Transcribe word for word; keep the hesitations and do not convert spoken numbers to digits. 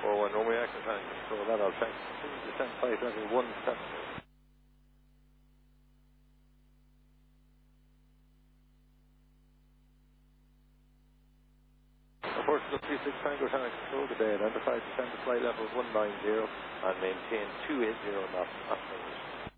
four one Romeo Echo Tank Control, that all thanks. Descent five level one seven. Unfortunately, three six Tango Tank Control today, identified descent to flight level one nine zero and maintain two eight zero knots.